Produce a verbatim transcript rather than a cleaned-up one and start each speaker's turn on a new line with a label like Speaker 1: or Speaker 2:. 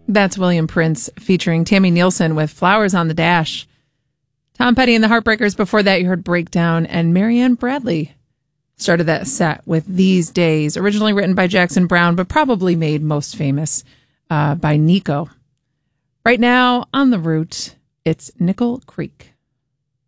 Speaker 1: That's William Prince featuring Tammy Nielsen with Flowers on the Dash. Tom Petty and the Heartbreakers. Before that, you heard Breakdown, and Marianne Bradley started that set with These Days, originally written by Jackson Browne, but probably made most famous uh, by Nico. Right now, on the route, it's Nickel Creek.